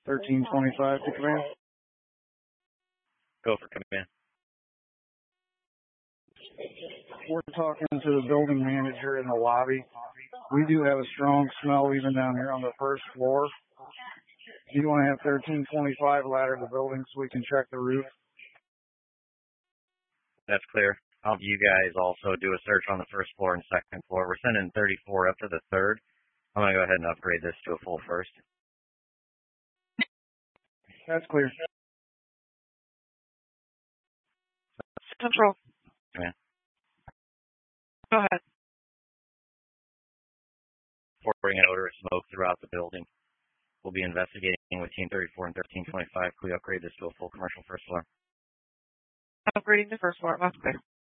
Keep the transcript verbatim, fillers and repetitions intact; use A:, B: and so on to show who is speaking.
A: thirteen twenty-five to command.
B: Go for command.
A: We're talking to the building manager in the lobby. We do have a strong smell even down here on the first floor. Do you want to have thirteen twenty-five ladder the building so we can check the roof?
B: That's clear. I'll have you guys also do a search on the first floor and second floor. We're sending thirty-four up to the third. I'm going to go ahead and upgrade this to a full first.
A: That's clear.
C: Control.
B: Command.
C: Go ahead.
B: Pouring an odor of smoke throughout the building. We'll be investigating with Team thirty-four and thirteen twenty-five. Can we upgrade this to a full commercial first floor?
C: Upgrading the first floor. That's clear.